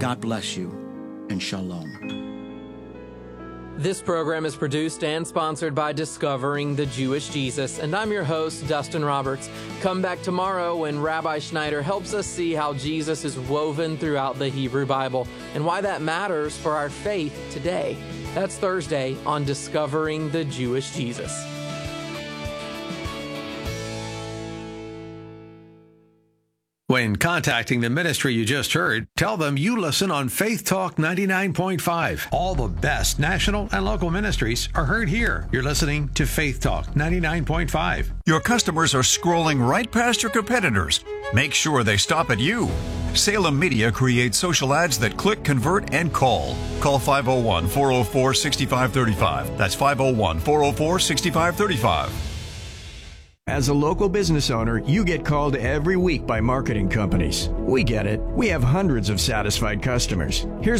God bless you, and shalom. This program is produced and sponsored by Discovering the Jewish Jesus, and I'm your host, Dustin Roberts. Come back tomorrow when Rabbi Schneider helps us see how Jesus is woven throughout the Hebrew Bible and why that matters for our faith today. That's Thursday on Discovering the Jewish Jesus. When contacting the ministry you just heard, tell them you listen on Faith Talk 99.5. All the best national and local ministries are heard here. You're listening to Faith Talk 99.5. Your customers are scrolling right past your competitors. Make sure they stop at you. Salem Media creates social ads that click, convert, and call. Call 501-404-6535. That's 501-404-6535. As a local business owner, you get called every week by marketing companies. We get it. We have hundreds of satisfied customers. Here's